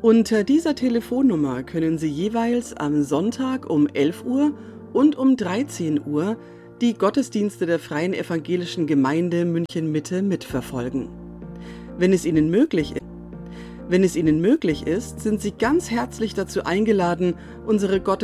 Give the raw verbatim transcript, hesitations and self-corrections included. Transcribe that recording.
Unter dieser Telefonnummer können Sie jeweils am Sonntag um elf Uhr und um dreizehn Uhr die Gottesdienste der Freien Evangelischen Gemeinde München-Mitte mitverfolgen. Wenn es Ihnen möglich ist, Wenn es Ihnen möglich ist, sind Sie ganz herzlich dazu eingeladen, unsere Gottesdienste